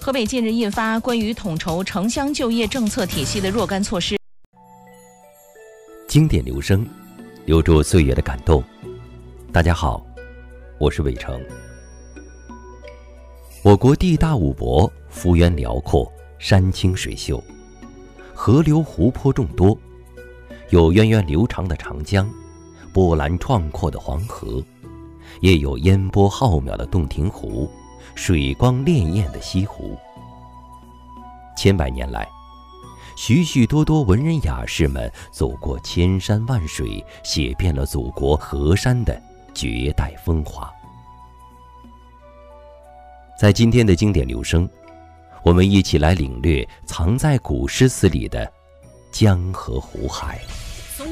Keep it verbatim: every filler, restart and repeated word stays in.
河北近日印发关于统筹城乡就业政策体系的若干措施。 经典留声，留住岁月的感动。大家好，我是伟成。我国地大物博，幅员辽阔，山清水秀，河流湖泊众多，有源远流长的长江，波澜壮阔的黄河，也有烟波浩渺的洞庭湖，水光潋滟的西湖。千百年来，许许多多文人雅士们走过千山万水，写遍了祖国河山的绝代风华。在今天的经典留声，我们一起来领略藏在古诗词里的江河湖海。